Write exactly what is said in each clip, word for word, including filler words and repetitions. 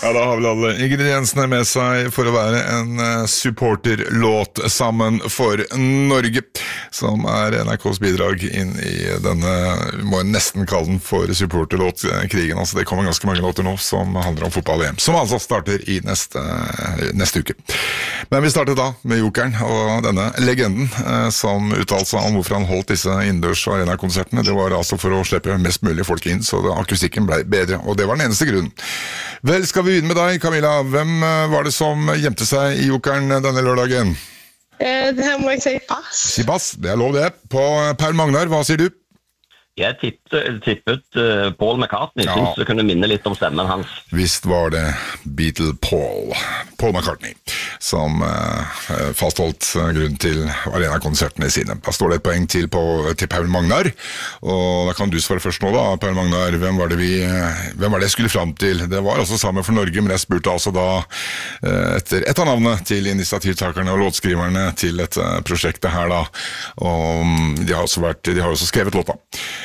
Ja, da har vel alle ingrediensene med seg for å være en supporterlåt sammen for Norge, som er N R K's bidrag inn i denne, vi må nesten kalle den for supporterlåtkrigen. Altså det kommer ganske mange låter nå som handler om fotball-V M, som altså starter i neste, neste uke. Men vi startet da med Jokeren og denne legenden som uttalte seg om hvorfor han holdt disse innendørs arena-konsertene. Det var altså for å slippe mest mulig folk inn, så akustikken ble bedre, og det var den eneste grunnen. Vel, skal vi begynne med deg, Camilla. Hvem var det som gjemte seg i Jokeren denne lørdagen? Eh, det her må jeg si pass. Si pass, det er lov det. På Paul Magnar, hva sier du? Jeg tippet, tippet uh, Paul McCartney, ja. Synes det kunne minne litt om stemmen hans. Visst var det Beatle Paul, Paul McCartney, som uh, fastholdt uh, grunnen til arena-konsertene sine. Da står det et poeng til, på, til Paul Magnar, og da kan du svare først nå da, Paul Magnar, hvem var det vi uh, hvem var det jeg skulle fram til? Det var også sammen for Norge, men jeg spurte altså da uh, etter et av navnene til initiativtakerne og låtskriverne til dette prosjektet her da, og um, de har også, vært, de har også skrevet låta.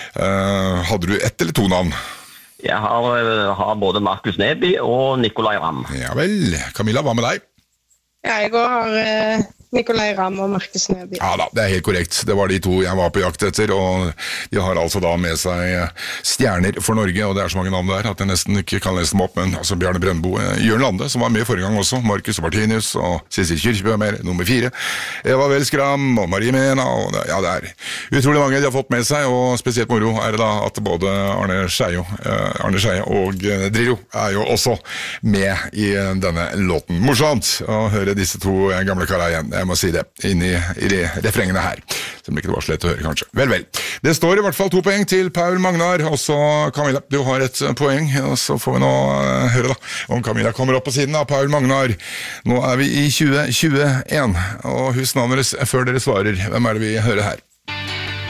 Uh, hadde du ett eller to navn? Jeg har, har både Markus Neby og Nicolai Ramm. Ja vel, Camilla, hva med deg? Ja, jeg har uh, Nicolai Ramm og Markus Neby. Ja da, det er helt korrekt. Det var de to jeg var på jakt etter, og de har altså da med seg stjerner for Norge, og det er så mange navn der at jeg nesten ikke kan lese dem opp, men altså Bjarne Brøndbo, Jørn Lande, som var med forrige gang også, Markus Martinius og Sissel Kyrkjebø med nummer fire, Eva Welskram og Marie Mena, og det, ja, det er utrolig mange de har fått med seg, og spesielt moro er det da at både Arne Scheie, eh, Arne Scheie og eh, Drillo er jo også med i denne låten. Morsomt å høre disse to gamle karer igjen, jeg må si det, inni i de refrengene her, som ikke det var slett å høre kanskje. Vel, vel. Det står i hvert fall to poeng til Paul Magnar, og så Camilla, du har et poeng, og så får vi nå uh, høre da, om Camilla kommer opp på siden av Paul Magnar. Nå er vi i tjue tjueen, og husk navnet deres før dere svarer. Hvem er det vi hører her?